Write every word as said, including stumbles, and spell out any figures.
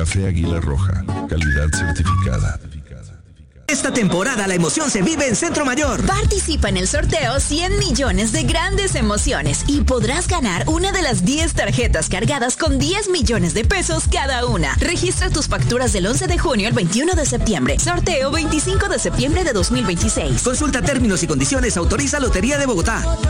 Café Águila Roja, calidad certificada. Esta temporada la emoción se vive en Centro Mayor. Participa en el sorteo cien millones de grandes emociones y podrás ganar una de las diez tarjetas cargadas con diez millones de pesos cada una. Registra tus facturas del once de junio al veintiuno de septiembre. Sorteo veinticinco de septiembre de dos mil veintiséis. Consulta términos y condiciones. Autoriza Lotería de Bogotá.